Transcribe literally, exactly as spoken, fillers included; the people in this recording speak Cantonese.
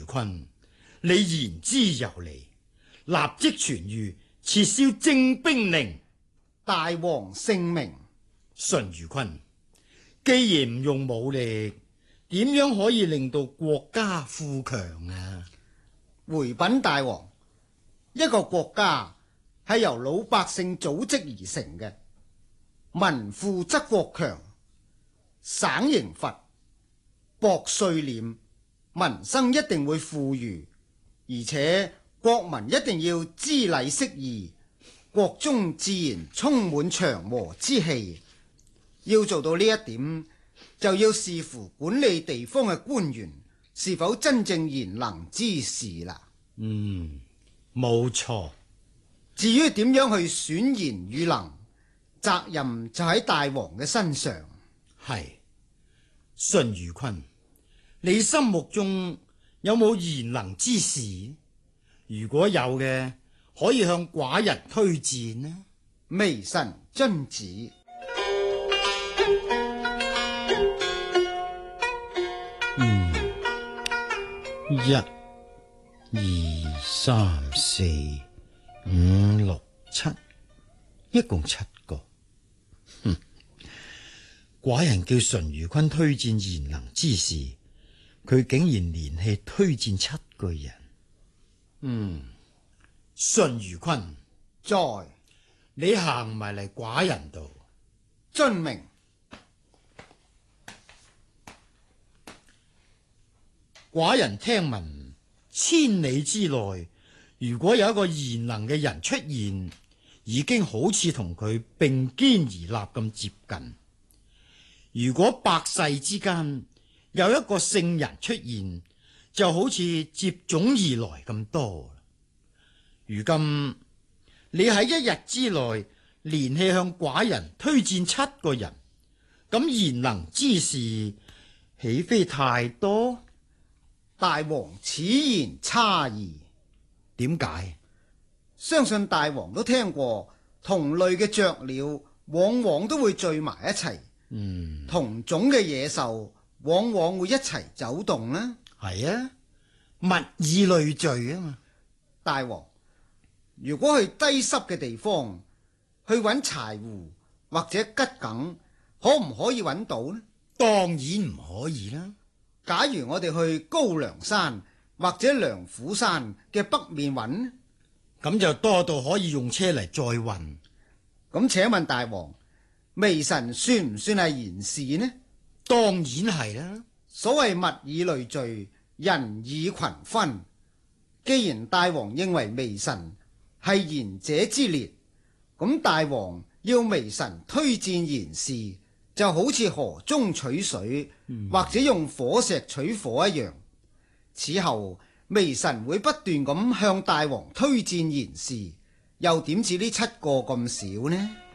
坤，你言之有理，立即傳諭撤銷徵兵令。 大王聖明。 淳于坤，既然唔用武力，點樣可以令到國家富強啊？ 回稟大王，一個國家係由老百姓組織而成嘅，民富則國強，省刑罰，薄稅斂，民生一定會富裕，而且國民一定要知禮識義，國中自然充滿祥和之氣。要做到呢一點，就要視乎管理地方嘅官員是否真正賢能之士啦。 嗯，冇錯。 至於點樣去選賢與能，責任就喺大王嘅身上。 係，淳于坤，你心目中有冇賢能之士？如果有嘅，可以向寡人推薦呢？ 微臣遵旨。 嗯，一、二、三、四、五、六、七，一共七個。哼，寡人叫淳于坤推薦賢能之士，佢竟然連氣推薦七個人。嗯，淳于坤， 在， 你行埋嚟寡人度。 遵命。 寡人聽聞千里之內，如果有一個賢能嘅人出現，已經好似同佢並肩而立咁接近。如果百世之間有一個聖人出現，就好似接踵而來咁多。如今你喺一日之內連氣向寡人推薦七個人，咁賢能之士豈非太多？ 大王此言差矣。 點解？ 相信大王都聽過，同類嘅雀鳥往往都會聚埋一齊。嗯，同種嘅野獸往往會一齊走動啦。 係啊，物以類聚啊嘛。 大王，如果去低濕嘅地方去揾柴胡或者桔梗，可唔可以揾到呢？ 當然唔可以啦。 假如我哋去高梁山或者梁虎山嘅北面揾， 咁就多到可以用車嚟載運。 咁請問大王，微臣算唔算係賢士呢？ 當然係啦。 所謂物以類聚，人以群分。既然大王認為微臣係賢者之列，咁大王要微臣推薦賢士，就好似河中取水，嗯、或者用火石取火一樣。此後微臣會不斷咁向大王推薦賢士，又點止呢七個咁少呢？